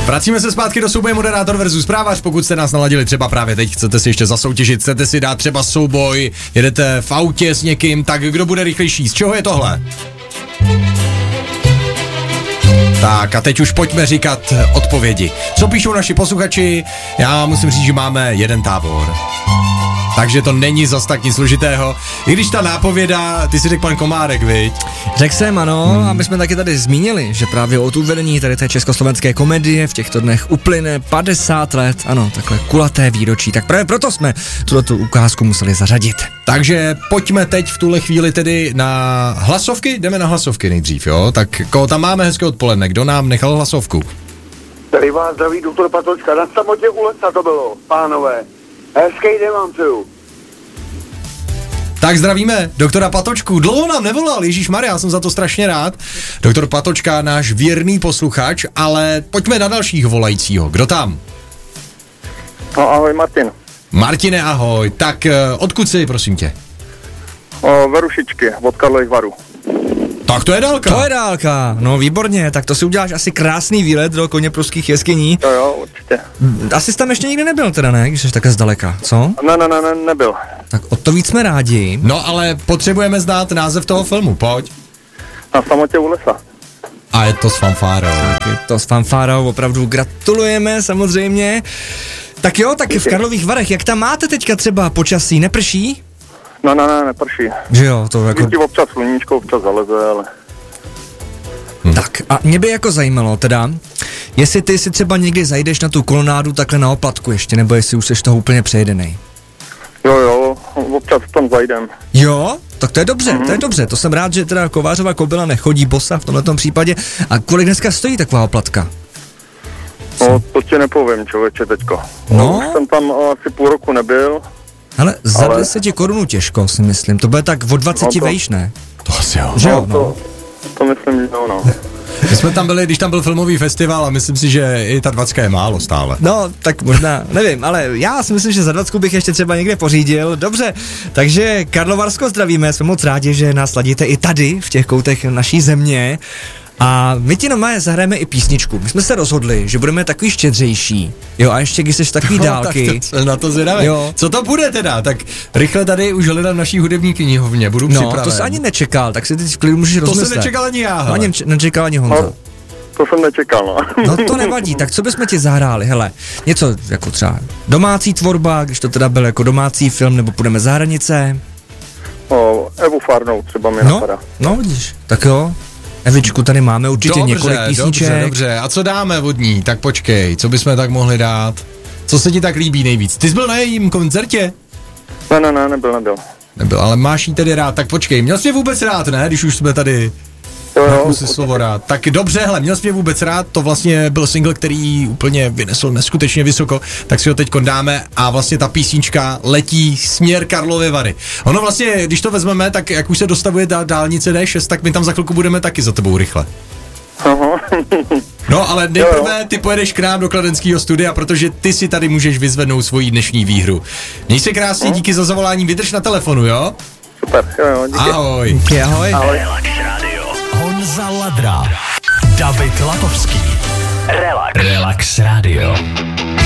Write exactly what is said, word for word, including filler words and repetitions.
Vracíme se zpátky do souboje moderátor versus zprávař. Pokud jste nás naladili třeba právě teď, chcete si ještě zasoutěžit, chcete si dát třeba souboj, jedete v autě s někým, tak kdo bude rychlejší? Z čeho je tohle? Tak a teď už pojďme říkat odpovědi. Co píšou naši posluchači? Já musím říct, že máme jeden tábor. Takže to není zas tak nic složitého. I když ta nápověda, ty si řekl pan Komárek, viď? Řekl jsem, ano, hmm. a my jsme taky tady zmínili, že právě od uvedení tady té československé komedie v těchto dnech uplyne padesát let, ano, takhle kulaté výročí, tak právě proto jsme tuto ukázku museli zařadit. Takže pojďme teď v tuhle chvíli tedy na hlasovky, jdeme na hlasovky nejdřív, jo? Tak koho tam máme, hezké odpoledne, kdo nám nechal hlasovku? Tady vás zdraví doktor Patočka, na samotě u lesa to bylo, pánové. Hezký den vám přeju. Tak zdravíme doktora Patočku. Dlouho nám nevolal, ježíšmarja, já jsem za to strašně rád. Doktor Patočka, náš věrný posluchač, ale pojďme na dalšího volajícího. Kdo tam? No, ahoj Martin. Martine, ahoj. Tak odkud jsi, prosím tě? O, Verušičky, od Karlových Varů. Tak to je dálka. To je dálka, no výborně, tak to si uděláš asi krásný výlet do Koněpruských jeskyní. Jo, jo, určitě. Asi jsi tam ještě nikdy nebyl teda, ne, když jsi takhle zdaleka, co? Ne, ne, ne, ne, nebyl. Tak o to víc jsme rádi. No ale potřebujeme znát název toho filmu, pojď. Na samotě u lesa. A je to s fanfárou. Tak je to s fanfárou, opravdu gratulujeme samozřejmě. Tak jo, tak v Karlových Varech, jak tam máte teďka třeba počasí, neprší? No, ne, ne, neprší. Že jo, to jako... Vždycky občas sluníčko, občas zaleze, ale... Hm. Tak a mě by jako zajímalo teda, jestli ty si třeba někdy zajdeš na tu kolonádu takhle na oplatku ještě, nebo jestli už jsi toho úplně přejedenej. Jo, jo, občas tam zajdem. Jo? Tak to je dobře, mm-hmm. to je dobře, to jsem rád, že teda Kovářova kobyla nechodí bosa v tomhletom případě. A kolik dneska stojí taková oplatka? No, to ti nepovím, člověče, teďko. No? Už jsem tam asi půl roku nebyl. Ale za ale... deset korunů těžko, si myslím, to bude tak o dvacet no to... vejš, ne? To asi jo. Že no, jo, no. To, to myslím, že jo, no. My jsme tam byli, když tam byl filmový festival a myslím si, že i ta dvacka je málo stále. No, tak možná, nevím, ale já si myslím, že za dvacku bych ještě třeba někde pořídil. Dobře, takže Karlovarsko zdravíme, jsme moc rádi, že nás sladíte i tady, v těch koutech naší země. A my ti normálně zahrajeme i písničku. My jsme se rozhodli, že budeme takový štědřejší. Jo, a ještě když jsi takový no, dálky. Tak to, na to zvědavě. Jo. Co to bude teda? Tak rychle tady už hledám naší hudební knihovně, budu no, připraven. No, to jsi ani nečekal, tak si teď v klidu můžeš to rozmyslet. To jsem nečekal ani já. No, ani nečekal ani Honza. No, to jsem nečekal, no. No to nevadí, tak co bychom ti zahráli, hele, něco jako třeba domácí tvorba, když to teda byl jako domácí film, nebo půjdeme za hranice. O, Evu Farnou třeba mě no, napadá. No, vidíš, tak jo. Evičku, tady máme určitě dobře, několik písniček. Dobře, dobře, a co dáme od ní? Tak počkej, co bychom tak mohli dát? Co se ti tak líbí nejvíc? Ty jsi byl na jejím koncertě? Ne, ne, ne, nebyl, nebyl. Nebyl, ale máš jí tedy rád, tak počkej, měl jsi mě vůbec rád, ne, když už jsme tady... Jo, si slovo rád. Tak dobře, hele, měl jsi mě vůbec rád, to vlastně byl single, který úplně vynesl neskutečně vysoko, tak si ho teď dáme a vlastně ta písnička letí směr Karlovy Vary. Ono vlastně, když to vezmeme, tak jak už se dostavuje dál, dálnice D šest, tak my tam za chvilku budeme taky za tebou rychle. Aha. No, ale nejprve ty pojedeš k nám do kladenského studia, protože ty si tady můžeš vyzvednout svoji dnešní výhru. Měj se krásně, díky za zavolání, vydrž na telefonu, jo? Super, jo, jo, díky. Ahoj. Díky, ahoj. Ahoj. Honza Ladra, David Latovský. Relax. Relax Radio.